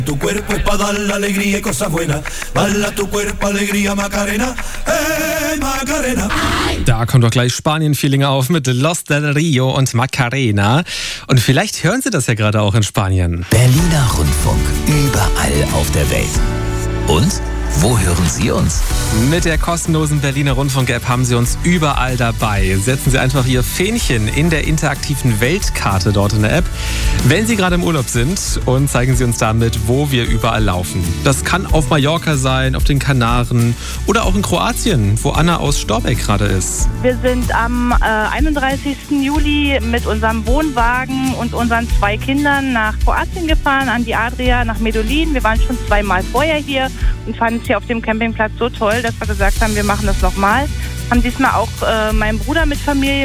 Tu cuerpo es para dar la alegría y cosas buenas. Bala tu cuerpo, alegría, Macarena. Hey, Macarena. Da kommt doch gleich Spanien-Feeling auf mit Los del Rio und Macarena. Und vielleicht hören Sie das ja gerade auch in Spanien. Berliner Rundfunk, überall auf der Welt. Und wo hören Sie uns? Mit der kostenlosen Berliner Rundfunk-App haben Sie uns überall dabei. Setzen Sie einfach Ihr Fähnchen in der interaktiven Weltkarte dort in der App, wenn Sie gerade im Urlaub sind, und zeigen Sie uns damit, wo wir überall laufen. Das kann auf Mallorca sein, auf den Kanaren oder auch in Kroatien, wo Anna aus Storbeck gerade ist. Wir sind am 31. Juli mit unserem Wohnwagen und unseren 2 Kindern nach Kroatien gefahren, an die Adria, nach Medellin. Wir waren schon 2-mal vorher hier und fanden es hier auf dem Campingplatz so toll, dass wir gesagt haben, wir machen das nochmal. Haben diesmal auch meinen Bruder mit Familie